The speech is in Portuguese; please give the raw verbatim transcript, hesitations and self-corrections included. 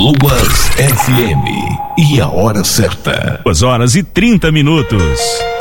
Canoas F M. E a hora certa. duas horas e trinta minutos.